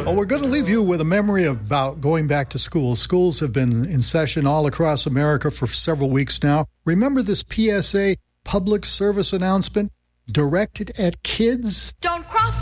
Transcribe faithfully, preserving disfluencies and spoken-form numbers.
Well, we're going to leave you with a memory about going back to school. Schools have been in session all across America for several weeks now. Remember this P S A, public service announcement, directed at kids? Don't cross